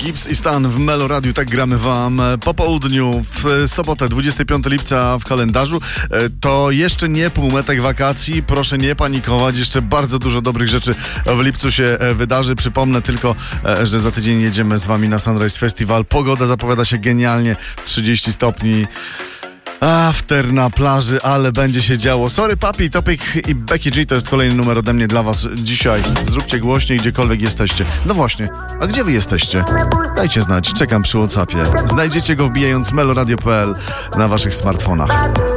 Gibbs i Stan w Melo Radiu. Tak gramy wam po południu w sobotę, 25 lipca w kalendarzu. To jeszcze nie półmetek wakacji. Proszę nie panikować. Jeszcze bardzo dużo dobrych rzeczy w lipcu się wydarzy. Przypomnę tylko, że za tydzień jedziemy z wami na Sunrise Festival. Pogoda zapowiada się genialnie. 30 stopni. After na plaży, ale będzie się działo. Sorry Papi, Topic i Becky G to jest kolejny numer ode mnie dla was dzisiaj. Zróbcie głośniej, gdziekolwiek jesteście. No właśnie, a gdzie wy jesteście? Dajcie znać, czekam przy WhatsAppie. Znajdziecie go wbijając meloradio.pl na waszych smartfonach.